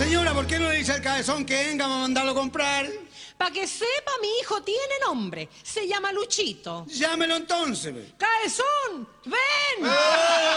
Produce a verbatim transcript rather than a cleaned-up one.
Señora, ¿por qué no le dice al cabezón que venga a mandarlo a comprar? Para que sepa, mi hijo tiene nombre. Se llama Luchito. Llámelo entonces. ¡Cabezón! ¡Ven!